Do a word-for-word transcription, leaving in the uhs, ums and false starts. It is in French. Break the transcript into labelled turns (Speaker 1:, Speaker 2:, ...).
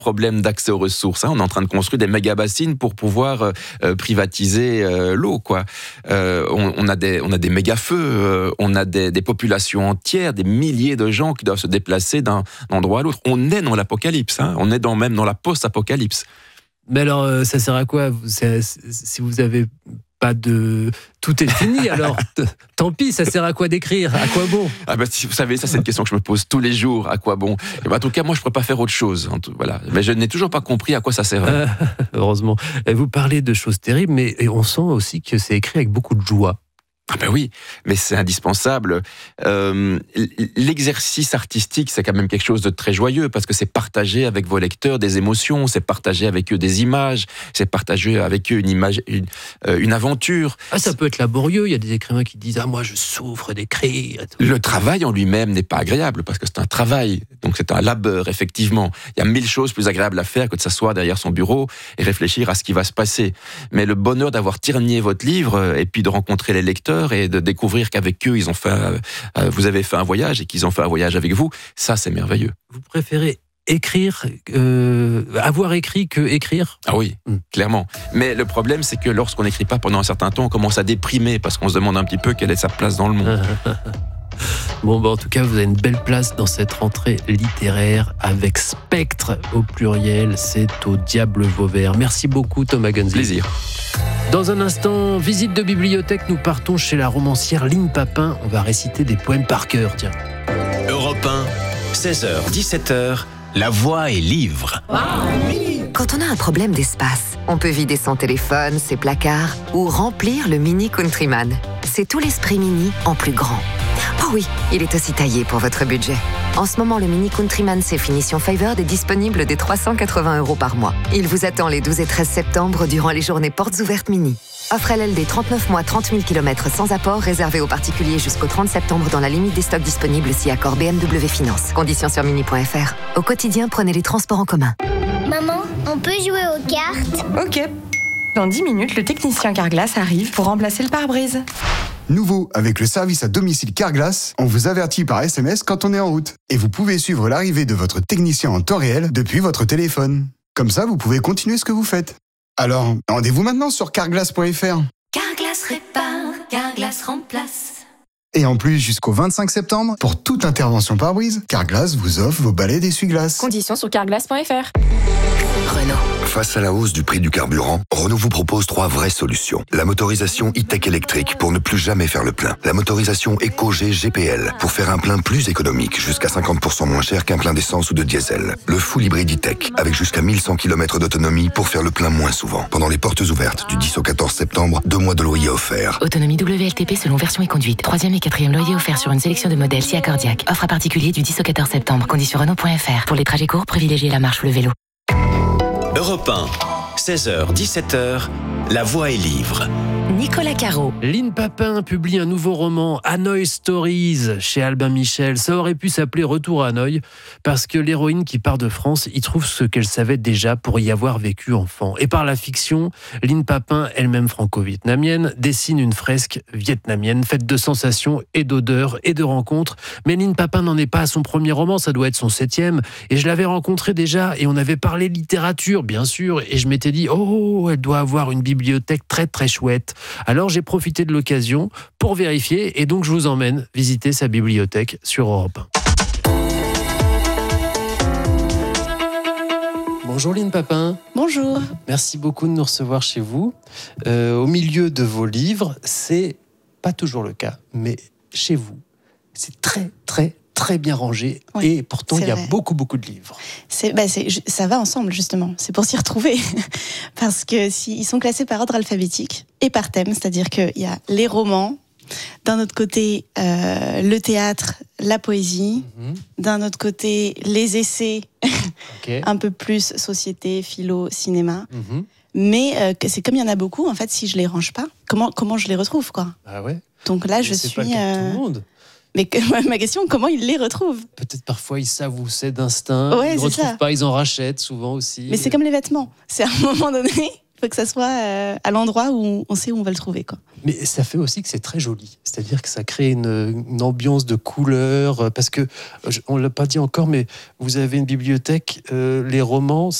Speaker 1: problème d'accès aux ressources. Hein. On est en train de construire des méga bassines pour pouvoir euh, privatiser euh, l'eau, quoi. Euh, on, on a des, on a des méga feux, euh, on a des, des populations entières, des milliers de gens qui doivent se déplacer d'un endroit à l'autre. On est dans l'apocalypse, hein. On est dans, même dans la post-apocalypse.
Speaker 2: Mais alors, euh, ça sert à quoi c'est, c'est, si vous avez pas de... Tout est fini, alors t- tant pis, ça sert à quoi d'écrire? À quoi bon?
Speaker 1: Ah ben, si vous savez, ça c'est une question que je me pose tous les jours. À quoi bon? Et ben, en tout cas, moi je ne pourrais pas faire autre chose. En tout, voilà. Mais je n'ai toujours pas compris à quoi ça sert.
Speaker 2: Euh, heureusement. Et vous parlez de choses terribles, mais on sent aussi que c'est écrit avec beaucoup de joie.
Speaker 1: Ah ben oui, mais c'est indispensable. Euh, l'exercice artistique, c'est quand même quelque chose de très joyeux parce que c'est partager avec vos lecteurs des émotions, c'est partager avec eux des images, c'est partager avec eux une image, une, euh, une aventure.
Speaker 2: Ah, ça peut être laborieux. Il y a des écrivains qui disent ah moi je souffre d'écrire.
Speaker 1: Le travail en lui-même n'est pas agréable parce que c'est un travail, donc c'est un labeur effectivement. Il y a mille choses plus agréables à faire que de s'asseoir derrière son bureau et réfléchir à ce qui va se passer. Mais le bonheur d'avoir terminé votre livre et puis de rencontrer les lecteurs et de découvrir qu'avec eux, ils ont fait, euh, vous avez fait un voyage et qu'ils ont fait un voyage avec vous, ça c'est merveilleux.
Speaker 2: Vous préférez écrire, euh, avoir écrit que écrire?
Speaker 1: Ah oui, mmh. clairement. Mais le problème, c'est que lorsqu'on n'écrit pas pendant un certain temps, on commence à déprimer parce qu'on se demande un petit peu quelle est sa place dans le monde.
Speaker 2: Bon, bah, en tout cas, vous avez une belle place dans cette rentrée littéraire avec Spectre au pluriel. C'est au diable Vauvert. Merci beaucoup, Thomas Gunzig.
Speaker 1: Plaisir.
Speaker 2: Dans un instant, visite de bibliothèque, nous partons chez la romancière Lynne Papin. On va réciter des poèmes par cœur, tiens.
Speaker 3: Europe un, seize heures dix-sept heures, La Voix et Livre.
Speaker 4: Quand on a un problème d'espace, on peut vider son téléphone, ses placards ou remplir le Mini Countryman. C'est tout l'esprit Mini en plus grand. Oh oui, il est aussi taillé pour votre budget. En ce moment, le Mini Countryman C Finition Favored est disponible dès trois cent quatre-vingts euros par mois. Il vous attend les douze et treize septembre durant les journées portes ouvertes Mini. Offre L L D trente-neuf mois, trente mille kilomètres sans apport, réservé aux particuliers jusqu'au trente septembre dans la limite des stocks disponibles si accord B M W Finance. Conditions sur mini point f r. Au quotidien, prenez les transports en commun.
Speaker 5: Maman, on peut jouer aux cartes?
Speaker 6: Ok. Dans dix minutes, le technicien Carglass arrive pour remplacer le pare-brise.
Speaker 7: Nouveau, avec le service à domicile Carglass, on vous avertit par S M S quand on est en route. Et vous pouvez suivre l'arrivée de votre technicien en temps réel depuis votre téléphone. Comme ça, vous pouvez continuer ce que vous faites. Alors, rendez-vous maintenant sur carglass point f r.
Speaker 8: Carglass répare, Carglass remplace.
Speaker 7: Et en plus, jusqu'au vingt-cinq septembre, pour toute intervention pare-brise, Carglass vous offre vos balais d'essuie-glace.
Speaker 6: Conditions sur carglass point f r.
Speaker 4: Renault.
Speaker 9: Face à la hausse du prix du carburant, Renault vous propose trois vraies solutions. La motorisation e-tech électrique pour ne plus jamais faire le plein. La motorisation EcoG G P L pour faire un plein plus économique, jusqu'à cinquante pour cent moins cher qu'un plein d'essence ou de diesel. Le full hybride e-tech avec jusqu'à mille cent kilomètres d'autonomie pour faire le plein moins souvent. Pendant les portes ouvertes du dix au quatorze septembre, deux mois de loyer offerts.
Speaker 10: Autonomie W L T P selon version et conduite. Troisième et quatrième loyer offert sur une sélection de modèles si accordiaque. Offre à particulier du dix au quatorze septembre. Conditions Renault point f r. Pour les trajets courts, privilégiez la marche ou le vélo.
Speaker 3: Europe un, seize heures dix-sept heures, La Voix et Livre.
Speaker 4: Nicolas Caro.
Speaker 2: Lynne Papin publie un nouveau roman, Hanoï Stories, chez Albin Michel. Ça aurait pu s'appeler Retour à Hanoï, parce que l'héroïne qui part de France y trouve ce qu'elle savait déjà pour y avoir vécu enfant. Et par la fiction, Lynne Papin, elle-même franco-vietnamienne, dessine une fresque vietnamienne faite de sensations et d'odeurs et de rencontres. Mais Lynne Papin n'en est pas à son premier roman, ça doit être son septième. Et je l'avais rencontrée déjà, et on avait parlé littérature, bien sûr, et je m'étais dit, oh, elle doit avoir une bibliothèque très très chouette. Alors j'ai profité de l'occasion pour vérifier et donc je vous emmène visiter sa bibliothèque sur Europe un. Bonjour Lynne Papin.
Speaker 11: Bonjour.
Speaker 2: Merci beaucoup de nous recevoir chez vous. Euh, au milieu de vos livres, c'est pas toujours le cas, mais chez vous, c'est très très très bien rangé, oui, et pourtant il y a vrai. beaucoup beaucoup de livres.
Speaker 11: C'est, bah c'est, ça va ensemble justement, c'est pour s'y retrouver, parce que si, ils sont classés par ordre alphabétique et par thème, c'est-à-dire qu'il y a les romans, d'un autre côté euh, le théâtre, la poésie, mm-hmm. d'un autre côté les essais, okay. un peu plus société, philo, cinéma. Mm-hmm. Mais euh, c'est comme il y en a beaucoup, en fait, si je les range pas, comment comment je les retrouve, quoi.
Speaker 2: Ah ouais.
Speaker 11: Donc là,
Speaker 2: mais
Speaker 11: je
Speaker 2: c'est
Speaker 11: suis.
Speaker 2: Pas le cas de tout le monde.
Speaker 11: Mais que, ma question, comment ils les retrouvent?
Speaker 2: Peut-être parfois ils savent où c'est d'instinct,
Speaker 11: ouais,
Speaker 2: ils ne retrouvent
Speaker 11: ça.
Speaker 2: pas, ils en rachètent souvent aussi.
Speaker 11: Mais c'est comme les vêtements, c'est à un moment donné, il faut que ça soit euh, à l'endroit où on sait où on va le trouver, quoi.
Speaker 2: Mais ça fait aussi que c'est très joli. C'est-à-dire que ça crée une, une ambiance de couleurs. Parce que, on ne l'a pas dit encore, mais vous avez une bibliothèque, euh, les romans,